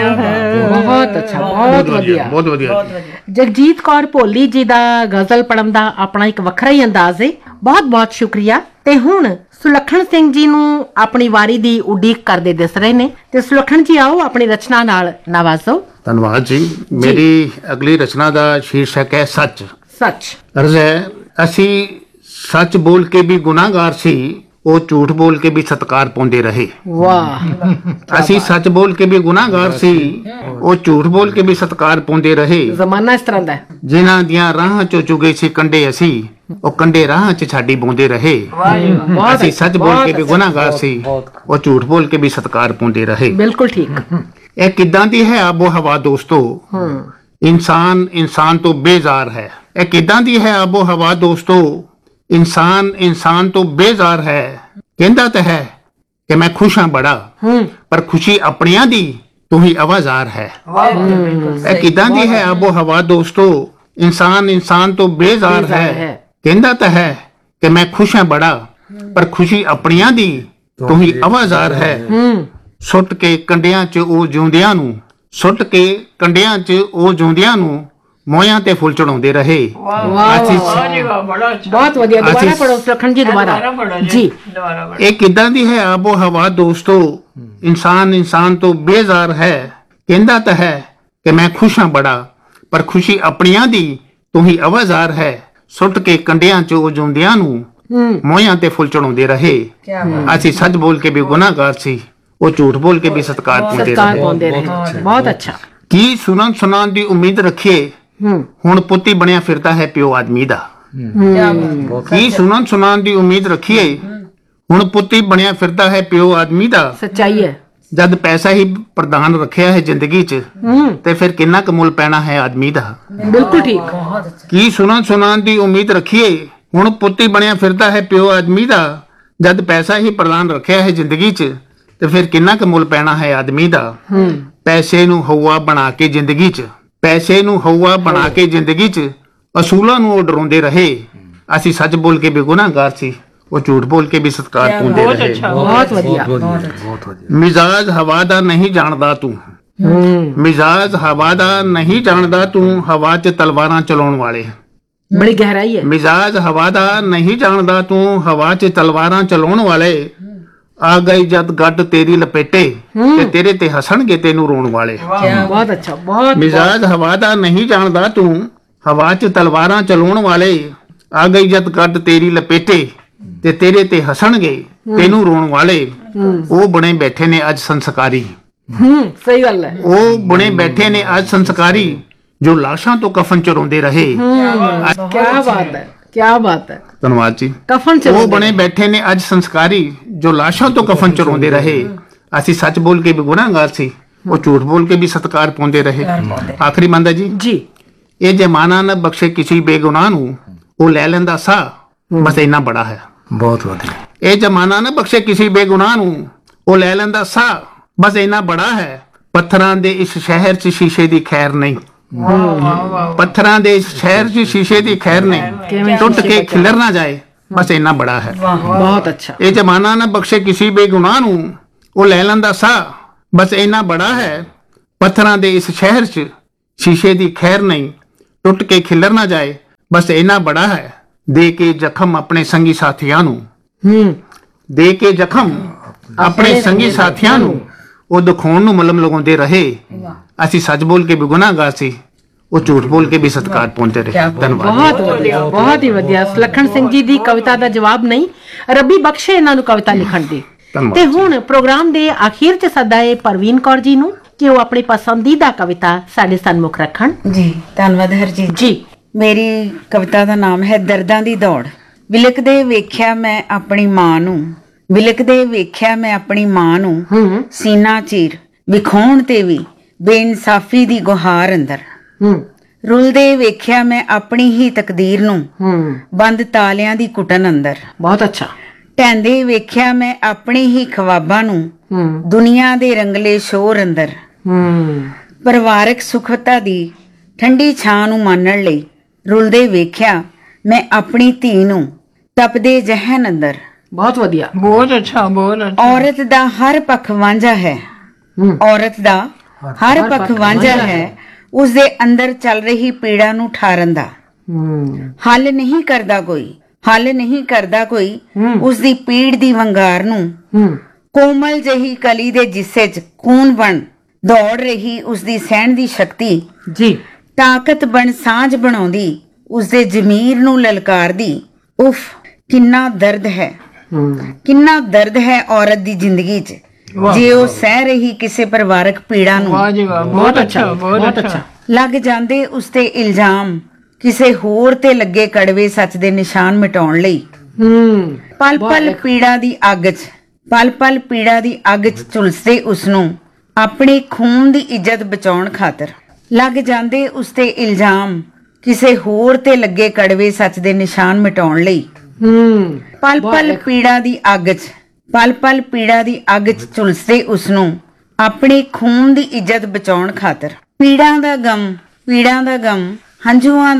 बहुत अच्छा, बहुत वधिया, बहुत वधिया। जगजीत कौर भोली जी दा गजल पढ़न दा अपना एक वखरा ही अंदाज है। बहुत बहुत शुक्रिया। ते हुण सुलखन सिंह जी नूं अपनी वारी दी उडीक करदे दिस रहे ने ते सुलखन जी आओ अपनी रचना नाल नवाजो। धन्यवाद जी। मेरी अगली रचना का शीर्षक है सच। सच। अर्ज है, असी सच बोल के भी गुनाहगार सी, वो झूठ बोल के भी सत्कार पाउंदे रहे। वाह। असी सच बोल के भी गुनाहगार सी, वो झूठ बोल के भी सत्कार पाउंदे रहे। जमाना इस तरह दा है। जिन्हां दियां राहां चो चुगे सी कंडे असी, वो कंडे राहां च छाडी पाउंदे रहे। असी सच बोल के भी गुनाहगार सी, वो झूठ बोल के भी सत्कार पाउंदे रहे। बिल्कुल ठीक। ਇਹ ਕਿੱਦਾਂ ਦੀ ਹੈ ਆਬੋ ਹਵਾ ਦੋਸਤੋ, ਇਨਸਾਨ ਇਨਸਾਨ ਤੋਂ ਬੇਜ਼ਾਰ ਹੈ। ਇਹ ਕਿੱਦਾਂ ਦੀ ਹੈ ਆਬੋ ਹਵਾ ਦੋਸਤੋ, ਇਨਸਾਨ ਇਨਸਾਨ ਤੋਂ ਬੇਜ਼ਾਰ ਹੈ। ਕਹਿੰਦਾ ਤਾਂ ਹੈ ਕਿ ਮੈਂ ਖੁਸ਼ ਹਾਂ ਬੜਾ, ਪਰ ਖੁਸ਼ੀ ਆਪਣਿਆਂ ਦੀ ਤੂੰ ਹੀ ਆਵਾਜ਼ਾਰ ਹੈ। ਇਹ ਕਿੱਦਾਂ ਦੀ ਹੈ ਆਬੋ ਹਵਾ ਦੋਸਤੋ, ਇਨਸਾਨ ਇਨਸਾਨ ਤੋਂ ਬੇਜ਼ਾਰ ਹੈ। ਕਹਿੰਦਾ ਤਾਂ ਹੈ ਕਿ ਮੈਂ ਖੁਸ਼ ਹਾਂ ਬੜਾ, ਪਰ ਖੁਸ਼ੀ ਆਪਣਿਆਂ ਦੀ ਤੂੰ ਹੀ ਆਵਾਜ਼ਾਰ ਹੈ। ਸੁੱਟ ਕੇ ਕੰਡਿਆਂ 'ਚ ਉਹ ਜਿਉਂਦਿਆਂ ਨੂੰ, ਸੁੱਟ ਕੇ ਕੰਡਿਆਂ 'ਚ ਉਹ ਜਿਉਂਦਿਆਂ ਨੂੰ ਮੋਇਆਂ ਤੇ ਫੁੱਲ ਚੜਾਉਂਦੇ ਰਹੇ। ਬਹੁਤ ਵਧੀਆ। ਦੁਬਾਰਾ ਪੜੋ ਸੁਲਖਣ ਜੀ, ਦੁਬਾਰਾ ਜੀ। ਇਹ ਕਿੱਦਾਂ ਦੀ ਹੈ ਆਬੋ ਹਵਾ ਦੋਸਤੋ, ਇਨਸਾਨ ਇਨਸਾਨ ਤੋਂ ਬੇਜ਼ਾਰ ਹੈ। ਕਹਿੰਦਾ ਤਾਂ ਹੈ ਕਿ ਮੈਂ ਖੁਸ਼ ਹਾਂ ਬੜਾ, ਪਰ ਖੁਸ਼ੀ ਆਪਣਿਆਂ ਦੀ ਤੂੰ ਹੀ ਆਵਾਜ਼ਾਰ ਹੈ। ਸੁੱਟ ਕੇ ਕੰਡਿਆਂ 'ਚ ਉਹ ਜਿਉਂਦਿਆਂ ਨੂੰ ਮੋਇਆਂ ਤੇ ਫੁੱਲ ਚੜਾਉਂਦੇ ਰਹੇ। ਅਸੀਂ ਸੱਚ ਬੋਲ ਕੇ ਵੀ ਗੁਨਾਹਗਾਰ ਸੀ, वो झूठ बोल के भी सत्कार पाउंदे रहे। बहुत अच्छा। की सुनन सुनान दी उम्मीद रखिए, हुण पुत्ती बनया फिरता है प्यो आदमी दा। की सुनन सुनान दी उम्मीद रखिए, हुण पुत्ती बनया फिरता है प्यो आदमी दा। सच्चाई है। जद पैसा ही प्रधान रखिया है जिंदगी च, ते फिर किन्ना क मुल पैना है आदमी दा। बिल्कुल ठीक। की सुनन सुनान दी उम्मीद रखिए, हुण पुत्ती बनया फिरता है प्यो आदमी दा। जद पैसा ही प्रधान रखिया है जिंदगी च, ਤੇ ਫਿਰ ਕਿੰਨਾ ਕੁ ਮੁੱਲ ਪੈਣਾ ਹੈ ਆਦਮੀ ਦਾ। ਪੈਸੇ ਨੂੰ ਹਊਆ ਬਣਾ ਕੇ ਜ਼ਿੰਦਗੀ 'ਚ, ਪੈਸੇ ਨੂੰ ਹਊਆ ਬਣਾ ਕੇ ਜ਼ਿੰਦਗੀ 'ਚ ਅਸੂਲਾਂ ਨੂੰ ਉਹ ਡਰਾਉਂਦੇ ਰਹੇ। ਅਸੀਂ ਸੱਚ ਬੋਲ ਕੇ ਵੀ ਗੁਨਾਹਗਾਰ ਸੀ, ਉਹ ਝੂਠ ਬੋਲ ਕੇ ਵੀ ਸਤਕਾਰ ਪਾਉਂਦੇ ਰਹੇ। ਬਹੁਤ ਵਧੀਆ। ਮਿਜ਼ਾਜ ਹਵਾ ਦਾ ਨਹੀਂ ਜਾਣਦਾ ਤੂੰ, ਮਿਜ਼ਾਜ ਹਵਾ ਦਾ ਨਹੀਂ ਜਾਣਦਾ ਤੂੰ, ਹਵਾ 'ਚ ਤਲਵਾਰਾਂ ਚਲਾਉਣ ਵਾਲੇ। ਬੜੀ ਗਹਿਰਾਈ ਹੈ। ਮਿਜ਼ਾਜ ਹਵਾ ਦਾ ਨਹੀਂ ਜਾਣਦਾ ਤੂੰ, ਹਵਾ 'ਚ ਤਲਵਾਰਾਂ ਚਲਾਉਣ ਵਾਲੇ। आ गई जद गड तेरी लपेटे, ते तेरे ते हसणगे तेनू रोण वाले। बहुत अच्छा। बहुत। मिजाज हवा दा नहीं जानदा तू, हवा च तलवारां चलाउण वाले। आ गई जद गड तेरी लपेटे, ते तेरे ते हसणगे तेनू रोण वाले। ओ बने बैठे ने अज संस्कारी। सही गल है। ओ बने बैठे ने अज संस्कारी, जो लाशां तो कफन चराउंदे रहे। क्या बात है, क्या बात है। धन्यवाद जी। कफन वो बने बैठे ने अज संस्कारी, जो लाशों तो कफन चराउंदे रहे। असी सच बोल के भी गुनाहगार सी, वो झूठ बोल के भी सत्कार पाउंदे रहे। आखिरी मंदा जी जी। ये जमाना न बख्शे किसी बेगुनाह नू, वो ले लेंदा सा, बस इन्ना बड़ा है। बहुत वधिया। ये जमाना न बख्शे किसी बेगुनाह नू, वो ले लेंदा सा, बस इन्ना बड़ा है। पत्थरां दे इस शहर च शीशे दी खैर नहीं, पत्थरां दे शहर च शीशे दी खैर नहीं, टुट के खिलर ना जाए, बस इन्ना बड़ा है। बहुत अच्छा। ये जमाना न बख्शे किसी बेगुनाह नू, वो ले लंदा सा, बस इन्ना बड़ा है। पत्थरां दे इस शहर च शीशे दी खैर नहीं, टुट के खिलर ना जाए, बस इन्ना बड़ा है। दे के जख्म अपने संगी साथियां नू, दे के जख्म अपने संगी साथियां नू, वो दिखाउण नू मलम लगाउंदे रहे। ਅਸੀਂ ਸੱਚ ਬੋਲ ਕੇ ਵੀ ਗੁਨਾਹਗਾਰ ਸੀ, ਉਹ ਝੂਠ ਬੋਲ ਕੇ ਵੀ ਸਤਕਾਰ ਪਾਉਂਦੇ ਰਹੇ। ਧੰਨਵਾਦ। ਬਹੁਤ ਵਧੀਆ, ਬਹੁਤ ਹੀ ਵਧੀਆ। ਸੁਲੱਖਣ ਸਿੰਘ ਜੀ ਦੀ ਕਵਿਤਾ ਦਾ ਜਵਾਬ ਨਹੀਂ, ਰੱਬੀ ਬਖਸ਼ੇ ਇਹਨਾਂ ਨੂੰ ਕਵਿਤਾ ਲਿਖਣ ਦੀ। ਤੇ ਹੁਣ ਪ੍ਰੋਗਰਾਮ ਦੇ ਆਖਿਰ 'ਚ ਸੱਦਾ ਹੈ ਪਰਵੀਨ ਕੌਰ ਜੀ ਨੂੰ ਕਿ ਉਹ ਆਪਣੀ ਪਸੰਦੀਦਾ ਕਵਿਤਾ ਸਾਡੇ ਸਨਮੁਖ ਰੱਖਣ। ਜੀ ਧੰਨਵਾਦ ਹਰਜੀਤ ਜੀ। ਮੇਰੀ ਕਵਿਤਾ ਦਾ ਨਾਮ ਹੈ ਦਰਦਾਂ ਦੀ ਦੌੜ। ਵਿਲਕਦੇ ਵੇਖਿਆ ਮੈਂ ਆਪਣੀ ਮਾਂ ਨੂੰ, ਵਿਲਕਦੇ ਵੇਖਿਆ ਮੈਂ ਆਪਣੀ ਮਾਂ ਨੂੰ, ਸੀਨਾ ਚੀਰ ਵਿਖਾਉਣ ਤੇ ਵੀ ਬੇਇਨਸਾਫੀ ਦੀ ਗੁਹਾਰ ਅੰਦਰ। ਰੁਲਦੇ ਵੇਖਿਆ ਮੈਂ ਆਪਣੀ ਹੀ ਤਕਦੀਰ ਨੂੰ, ਬੰਦ ਤਾਲਿਆਂ ਦੀ ਕੁਟਨ ਅੰਦਰ। ਬਹੁਤ ਅੱਛਾ। ਢਹਿੰਦੇ ਵੇਖਿਆ ਮੈਂ ਆਪਣੇ ਹੀ ਖਵਾਬਾਂ ਨੂੰ, ਦੁਨੀਆ ਦੇ ਰੰਗਲੇ ਸ਼ੋਰ ਅੰਦਰ। ਪਰਿਵਾਰਕ ਸੁਖਤਾ ਦੀ ਠੰਡੀ ਛਾਂ ਨੂੰ ਮਾਣਨ ਲਈ ਰੁਲਦੇ ਵੇਖਿਆ ਮੈਂ ਆਪਣੀ ਧੀ ਨੂੰ, ਤਪਦੇ ਜਹਨ ਅੰਦਰ। ਬਹੁਤ ਵਧੀਆ। ਬਹੁਤ ਅੱਛਾ, ਬਹੁਤ ਅੱਛਾ। ਔਰਤ ਦਾ ਹਰ ਪੱਖ ਵਾਂਝਾ ਹੈ, ਔਰਤ ਦਾ ਹਰ ਪੱਖ ਵਾਂਝਾ ਹੈ ਉਸ ਦੇ ਅੰਦਰ ਚੱਲ ਰਹੀ ਪੀੜਾ ਨੂੰ ਠਾਰਨ ਦਾ। ਹੱਲ ਨਹੀਂ ਕਰਦਾ ਕੋਈ ਉਸ ਦੀ ਪੀੜ ਦੀ ਵੰਗਾਰ ਨੂੰ। ਕੋਮਲ ਜਹੀ ਕਲੀ ਦੇ ਜਿੱਸੇ 'ਚ ਖੂਨ ਬਣ ਦੌੜ ਰਹੀ ਉਸ ਦੀ ਸਹਿਣ ਦੀ ਸ਼ਕਤੀ ਜੀ, ਤਾਕਤ ਬਣ ਸਾਂਝ ਬਣਾਉਂਦੀ ਉਸ ਦੇ ਜ਼ਮੀਰ ਨੂੰ ਲਲਕਾਰਦੀ। ਉਫ, ਕਿੰਨਾ ਦਰਦ ਹੈ ਔਰਤ ਦੀ ਜ਼ਿੰਦਗੀ 'ਚ ਜੇ ਉਹ ਸਹਿ ਰਹੀ ਕਿਸੇ ਪਰਿਵਾਰਕ ਪੀੜਾ ਨੂੰ। ਬਹੁਤ ਅੱਛਾ। ਲੱਗ ਜਾਂਦੇ ਉਸ ਤੇ ਇਲਜ਼ਾਮ ਕਿਸੇ ਹੋਰ ਤੇ ਲੱਗੇ ਕੜਵੇ ਸੱਚ ਦੇ ਨਿਸ਼ਾਨ ਮਿਟਾਉਣ ਲਈ। ਪਲ ਪਲ ਪੀੜਾ ਦੀ ਅੱਗ 'ਚ ਝੁਲਸਦੇ ਉਸ ਨੂੰ ਆਪਣੇ ਖੂਨ ਦੀ ਇੱਜ਼ਤ ਬਚਾਉਣ ਖਾਤਰ। ਲੱਗ ਜਾਂਦੇ ਉਸ ਤੇ ਇਲਜ਼ਾਮ ਕਿਸੇ ਹੋਰ ਤੇ ਲੱਗੇ ਕੜਵੇ ਸੱਚ ਦੇ ਨਿਸ਼ਾਨ ਮਿਟਾਉਣ ਲਈ। ਪਲ ਪਲ ਪੀੜਾ ਦੀ ਅੱਗ 'ਚ ਝੁਲਸਦੇ ਉਸ ਨੂੰ ਆਪਣੇ ਖੂਨ ਦੀ ਇੱਜ਼ਤ ਬਚਾਉਣ ਖਾਤਰ। ਪੀੜਾਂ ਦਾ ਗਮ ਹੰਝੂਆਂ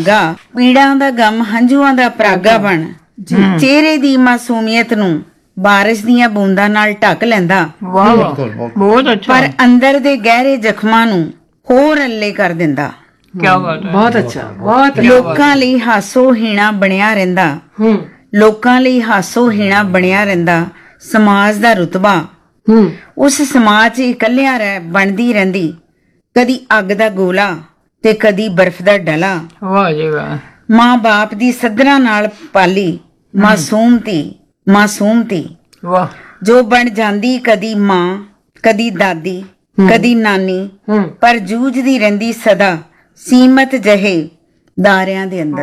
ਦਾ ਪਰਾਗਾ ਬਣ ਚਿਹਰੇ ਦੀ ਮਾਸੂਮੀਅਤ ਨੂੰ ਬਾਰਿਸ਼ ਦੀਆਂ ਬੂੰਦਾਂ ਨਾਲ ਢੱਕ ਲੈਂਦਾ। ਬਹੁਤ ਅੱਛਾ। ਪਰ ਅੰਦਰ ਦੇ ਗਹਿਰੇ ਜ਼ਖਮਾਂ ਨੂੰ ਹੋਰ ਅੱਲੇ ਕਰ ਦਿੰਦਾ। ਬਹੁਤ ਅੱਛਾ। ਲੋਕਾਂ ਲਈ ਹਾਸੋ ਹੀਣਾ ਬਣਿਆ ਰਹਿੰਦਾ ਸਮਾਜ ਦਾ ਰੁਤਬਾ। ਉਸ ਸਮਾਜ 'ਚ ਇਕੱਲਿਆਂ ਬਣਦੀ ਰਹਿੰਦੀ ਕਦੀ ਅੱਗ ਦਾ ਗੋਲਾ ਤੇ ਕਦੀ ਬਰਫ਼ ਦਾ ਡਲਾ। ਵਾਹ ਜੀ ਵਾਹ। ਮਾਂ ਬਾਪ ਦੀ ਸੱਧਰਾਂ ਨਾਲ ਪਾਲੀ ਮਾਸੂਮਤੀ ਵਾਹ, ਜੋ ਬਣ ਜਾਂਦੀ ਕਦੀ ਮਾਂ ਕਦੀ ਦਾਦੀ ਕਦੀ ਨਾਨੀ, ਪਰ ਜੂਝਦੀ ਰਹਿੰਦੀ ਸਦਾ ਸੀਮਤ ਜਹੇ ਦਾਇਰਿਆਂ ਦੇ ਅੰਦਰ।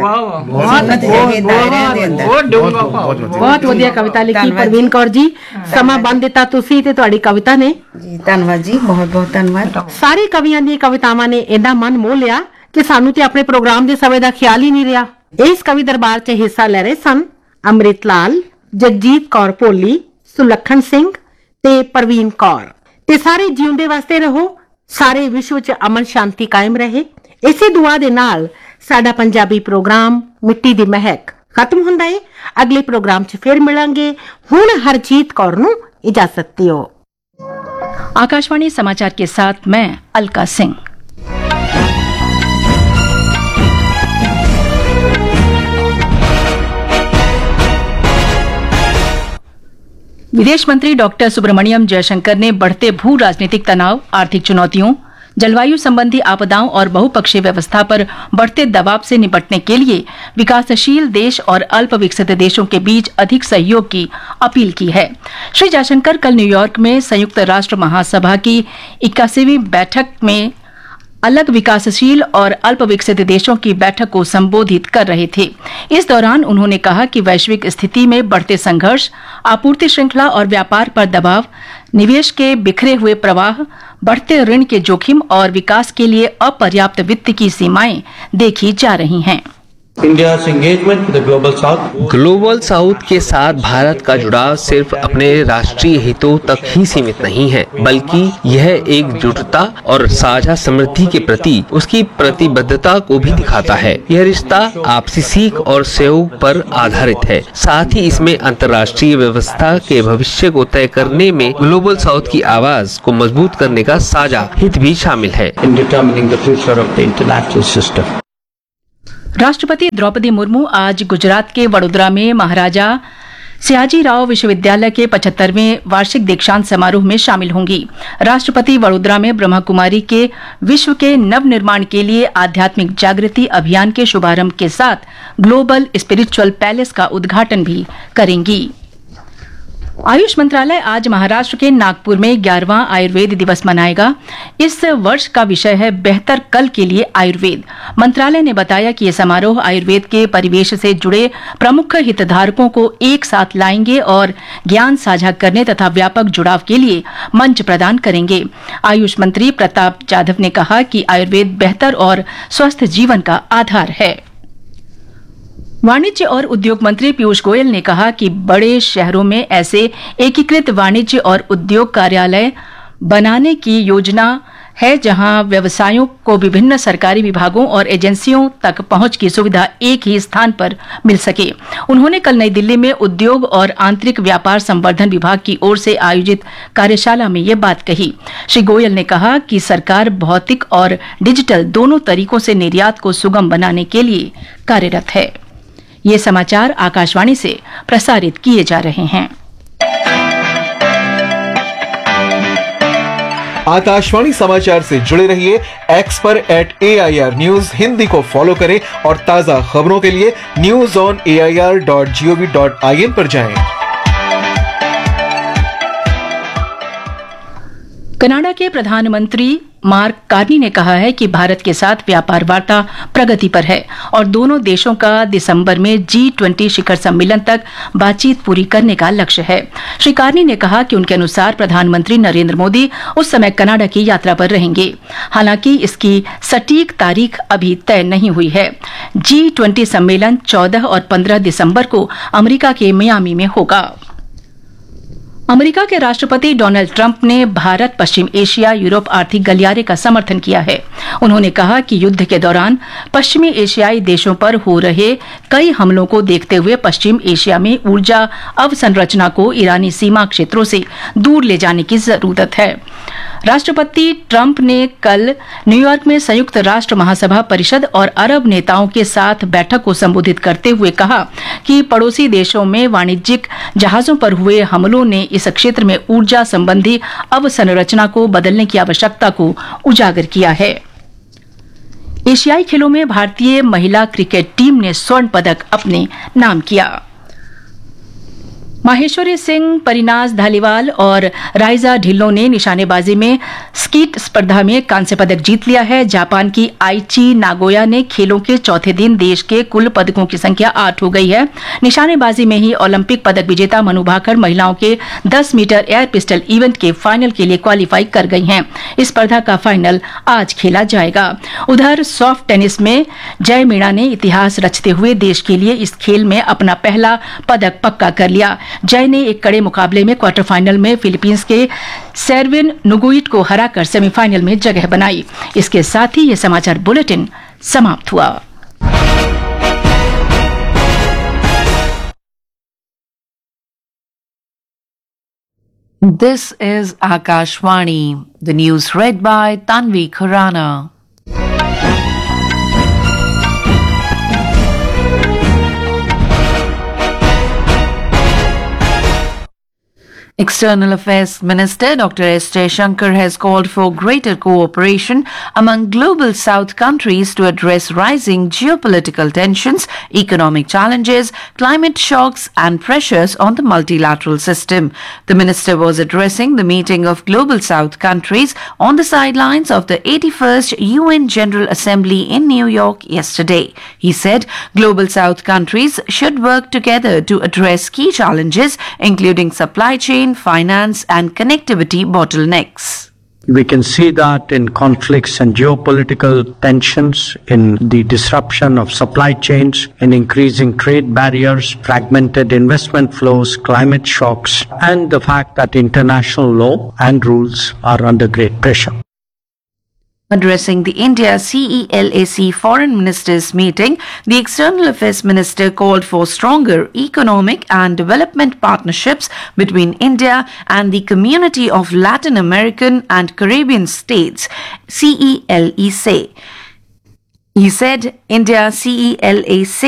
ਬਹੁਤ ਵਧੀਆ ਕਵਿਤਾ ਲਿਖੀ ਪ੍ਰਵੀਨ ਕੌਰ ਜੀ। ਸਮਾਂ ਬੰਦ ਦਿੱਤਾ ਤੁਸੀਂ ਤੇ ਤੁਹਾਡੀ ਕਵਿਤਾ ਨੇ। ਜੀ ਧੰਨਵਾਦ ਜੀ, ਬਹੁਤ ਬਹੁਤ ਧੰਨਵਾਦ। ਸਾਰੇ ਕਵੀਆਂ ਦੀਆਂ ਕਵਿਤਾਵਾਂ ਨੇ ਇੰਨਾ ਮਨ ਮੋਹ ਲਿਆ ਕਿ ਸਾਨੂੰ ਤੇ ਆਪਣੇ ਪ੍ਰੋਗਰਾਮ ਦੇ ਸਮੇਂ ਦਾ ਖਿਆਲ ਹੀ ਨਹੀਂ ਰਿਹਾ। ਇਸ ਕਵੀ ਦਰਬਾਰ 'ਚ ਹਿੱਸਾ ਲੈ ਰਹੇ ਸਨ ਅੰਮ੍ਰਿਤ ਲਾਲ, ਜਗਜੀਤ ਕੌਰ ਭੋਲੀ, ਸੁਲੱਖਣ ਸਿੰਘ ਤੇ ਪ੍ਰਵੀਨ ਕੌਰ। ਤੇ ਸਾਰੇ ਜਿਉਂਦੇ ਵਾਸਤੇ ਰਹੋ, ਸਾਰੇ ਵਿਸ਼ਵ 'ਚ ਅਮਨ ਸ਼ਾਂਤੀ ਕਾਇਮ ਰਹੇ। ਇਸੇ ਦੁਆ ਦੇ ਨਾਲ ਸਾਡਾ ਪੰਜਾਬੀ ਪ੍ਰੋਗਰਾਮ ਮਿੱਟੀ ਦੀ ਮਹਿਕ ਖਤਮ ਹੁੰਦਾ ਹੈ। ਅਗਲੇ ਪ੍ਰੋਗਰਾਮ 'ਚ ਫਿਰ ਮਿਲਾਂਗੇ। ਹੁਣ ਹਰਜੀਤ कौर ਨੂੰ इजाजत दियो। आकाशवाणी समाचार के साथ मैं अलका सिंह। विदेश मंत्री डॉक्टर सुब्रमण्यम जयशंकर ने बढ़ते भू राजनीतिक तनाव, आर्थिक चुनौतियों, जलवायु संबंधी आपदाओं और बहुपक्षीय व्यवस्था पर बढ़ते दबाव से निपटने के लिए विकासशील देश और अल्प विकसित देशों के बीच अधिक सहयोग की अपील की है। श्री जयशंकर कल न्यूयॉर्क में संयुक्त राष्ट्र महासभा की 81वीं बैठक में अलग विकासशील और अल्प विकसित देशों की बैठक को संबोधित कर रहे थे। इस दौरान उन्होंने कहा कि वैश्विक स्थिति में बढ़ते संघर्ष, आपूर्ति श्रृंखला और व्यापार पर दबाव, निवेश के बिखरे हुए प्रवाह, बढ़ते ऋण के जोखिम और विकास के लिए अपर्याप्त वित्त की सीमाएं देखी जा रही हैं। India's engagement with the global south के साथ भारत का जुड़ाव सिर्फ अपने राष्ट्रीय हितों तक ही सीमित नहीं है, बल्कि यह एकजुटता और साझा समृद्धि के प्रति उसकी प्रतिबद्धता को भी दिखाता है। यह रिश्ता आपसी सीख और सहयोग पर आधारित है। साथ ही इसमें अंतर्राष्ट्रीय व्यवस्था के भविष्य को तय करने में ग्लोबल साउथ की आवाज को मजबूत करने का साझा हित भी शामिल है। in determining the future of the international system. राष्ट्रपति द्रौपदी मुर्मू आज गुजरात के वडोदरा में महाराजा सयाजीराव विश्वविद्यालय के 75वें वार्षिक दीक्षांत समारोह में शामिल होंगी। राष्ट्रपति वडोदरा में ब्रह्मा कुमारी के विश्व के नव निर्माण के लिए आध्यात्मिक जागृति अभियान के शुभारंभ के साथ ग्लोबल स्पिरिचुअल पैलेस का उद्घाटन भी करेंगी। आयुष मंत्रालय आज महाराष्ट्र के नागपुर में 11वां आयुर्वेद दिवस मनाएगा। इस वर्ष का विषय है बेहतर कल के लिए आयुर्वेद। मंत्रालय ने बताया कि यह समारोह आयुर्वेद के परिवेश से जुड़े प्रमुख हितधारकों को एक साथ लाएंगे और ज्ञान साझा करने तथा व्यापक जुड़ाव के लिए मंच प्रदान करेंगे। आयुष मंत्री प्रताप जाधव ने कहा कि आयुर्वेद बेहतर और स्वस्थ जीवन का आधार है। वाणिज्य और उद्योग मंत्री पीयूष गोयल ने कहा कि बड़े शहरों में ऐसे एकीकृत वाणिज्य और उद्योग कार्यालय बनाने की योजना है जहां व्यवसायों को विभिन्न सरकारी विभागों और एजेंसियों तक पहुंच की सुविधा एक ही स्थान पर मिल सके। उन्होंने कल नई दिल्ली में उद्योग और आंतरिक व्यापार संवर्धन विभाग की ओर से आयोजित कार्यशाला में ये बात कही। श्री गोयल ने कहा कि सरकार भौतिक और डिजिटल दोनों तरीकों से निर्यात को सुगम बनाने के लिए कार्यरत है। ये समाचार आकाशवाणी से प्रसारित किए जा रहे हैं। आकाशवाणी समाचार से जुड़े रहिए, एक्स पर @AIR न्यूज हिंदी को फॉलो करें और ताजा खबरों के लिए news.air.gov.in पर जाएं। कनाडा के प्रधानमंत्री मार्क कार्नी ने कहा है कि भारत के साथ व्यापार वार्ता प्रगति पर है और दोनों देशों का दिसंबर में G20 शिखर सम्मेलन तक बातचीत पूरी करने का लक्ष्य है। श्री कार्नी ने कहा कि उनके अनुसार प्रधानमंत्री नरेंद्र मोदी उस समय कनाडा की यात्रा पर रहेंगे। हालांकि इसकी सटीक तारीख अभी तय नहीं हुई है। G20 सम्मेलन 14 और 15 दिसंबर को अमेरिका के मियामी में होगा। अमेरिका के राष्ट्रपति डोनाल्ड ट्रंप ने भारत, पश्चिम एशिया, यूरोप आर्थिक गलियारे का समर्थन किया है। उन्होंने कहा कि युद्ध के दौरान पश्चिमी एशियाई देशों पर हो रहे कई हमलों को देखते हुए पश्चिम एशिया में ऊर्जा अवसंरचना को ईरानी सीमा क्षेत्रों से दूर ले जाने की जरूरत है। राष्ट्रपति ट्रंप ने कल न्यूयॉर्क में संयुक्त राष्ट्र महासभा परिषद और अरब नेताओं के साथ बैठक को संबोधित करते हुए कहा कि पड़ोसी देशों में वाणिज्यिक जहाजों पर हुए हमलों ने इस क्षेत्र में ऊर्जा संबंधी अवसंरचना को बदलने की आवश्यकता को उजागर किया है। एशियाई खेलों में भारतीय महिला क्रिकेट टीम ने स्वर्ण पदक अपने नाम किया। माहेश्वरी सिंह, परिनाज धालीवाल और राइजा ढिल्लों ने निशानेबाजी में स्कीट स्पर्धा में कांस्य पदक जीत लिया है। जापान की आइची नागोया ने खेलों के चौथे दिन देश के कुल पदकों की संख्या 8 हो गई है। निशानेबाजी में ही ओलंपिक पदक विजेता मनु भाकर महिलाओं के 10 मीटर एयर पिस्टल इवेंट के फाइनल के लिए क्वालिफाई कर गई हैं। इस स्पर्धा का फाइनल आज खेला जाएगा। उधर सॉफ्ट टेनिस में जय मीणा ने इतिहास रचते हुए देश के लिए इस खेल में अपना पहला पदक पक्का कर लिया। जय ने एक कड़े मुकाबले में क्वार्टर फाइनल में फिलीपींस के सेर्विन नुगुइट को हराकर सेमीफाइनल में जगह बनाई। इसके साथ ही यह समाचार बुलेटिन समाप्त हुआ। This is Akashvani. The news read by Tanvi Khurana. External Affairs Minister Dr. S. Jaishankar has called for greater cooperation among global South countries to address rising geopolitical tensions, economic challenges, climate shocks and pressures on the multilateral system. The minister was addressing the meeting of global South countries on the sidelines of the 81st UN General Assembly in New York yesterday. He said global South countries should work together to address key challenges including supply chain, finance and connectivity bottlenecks. We can see that in conflicts and geopolitical tensions, in the disruption of supply chains, in increasing trade barriers, fragmented investment flows, climate shocks, and the fact that international law and rules are under great pressure. Addressing the India CELAC Foreign Ministers meeting, the External Affairs Minister called for stronger economic and development partnerships between India and the Community of Latin American and Caribbean States, CELAC. He said India CELAC